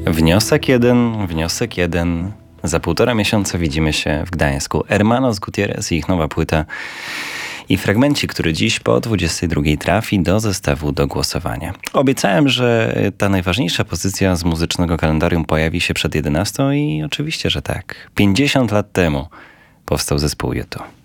Wniosek jeden. Za 1,5 miesiąca widzimy się w Gdańsku. Hermanos Gutierrez i ich nowa płyta i fragmencik, który dziś po 22 trafi do zestawu do głosowania. Obiecałem, że ta najważniejsza pozycja z muzycznego kalendarium pojawi się przed 11 i oczywiście, że tak. 50 lat temu powstał zespół U2.